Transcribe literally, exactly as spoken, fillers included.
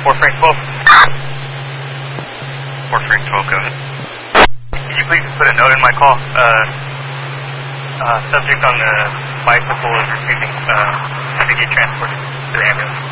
four Frank twelve. four Frank twelve, go ahead. Could you please put a note in my call? Uh, uh, subject on the bicycle is refusing uh, to get transported to the ambulance.